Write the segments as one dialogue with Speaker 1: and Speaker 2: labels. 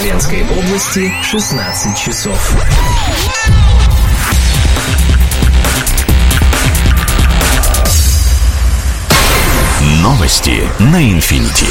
Speaker 1: Смоленской области 16 часов.
Speaker 2: Новости на Инфинити.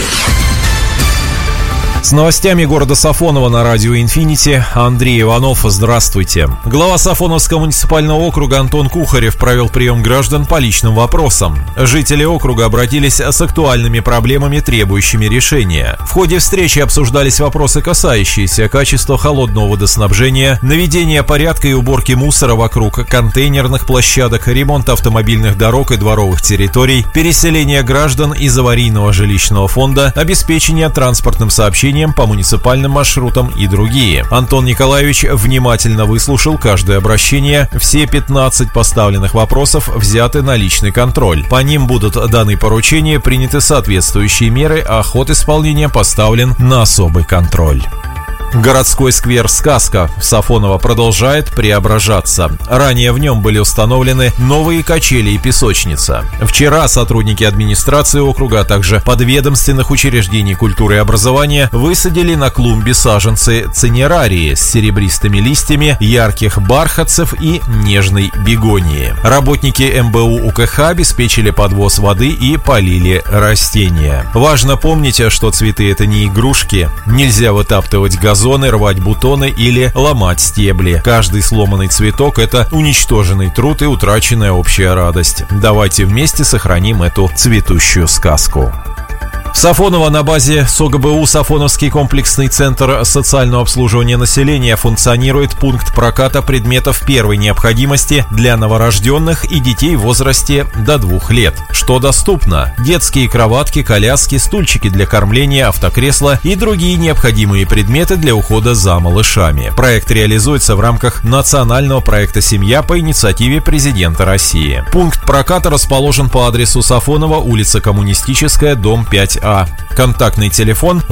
Speaker 3: С новостями города Сафоново на радио «Инфинити» Андрей Иванов. Здравствуйте. Глава Сафоновского муниципального округа Антон Кухарев провел прием граждан по личным вопросам. Жители округа обратились с актуальными проблемами, требующими решения. В ходе встречи обсуждались вопросы, касающиеся качества холодного водоснабжения, наведения порядка и уборки мусора вокруг контейнерных площадок, ремонта автомобильных дорог и дворовых территорий, переселения граждан из аварийного жилищного фонда, обеспечения транспортным сообщением по муниципальным маршрутам и другие. Антон Николаевич внимательно выслушал каждое обращение. Все 15 поставленных вопросов взяты на личный контроль. По ним будут даны поручения, приняты соответствующие меры, а ход исполнения поставлен на особый контроль. Городской сквер «Сказка» в Сафоново продолжает преображаться. Ранее в нем были установлены новые качели и песочница. Вчера сотрудники администрации округа, а также подведомственных учреждений культуры и образования высадили на клумбе саженцы цинерарии с серебристыми листьями, ярких бархатцев и нежной бегонии. Работники МБУ УКХ обеспечили подвоз воды и полили растения. Важно помнить, что цветы — это не игрушки. Нельзя вытаптывать газон, рвать бутоны или ломать стебли. Каждый сломанный цветок — это уничтоженный труд и утраченная общая радость. Давайте вместе сохраним эту цветущую сказку. В Сафоново на базе СОГБУ Сафоновский комплексный центр социального обслуживания населения функционирует пункт проката предметов первой необходимости для новорожденных и детей в возрасте до 2 лет. Что доступно? Детские кроватки, коляски, стульчики для кормления, автокресла и другие необходимые предметы для ухода за малышами. Проект реализуется в рамках национального проекта «Семья» по инициативе президента России. Пункт проката расположен по адресу Сафоново, улица Коммунистическая, дом 5А. Контактный телефон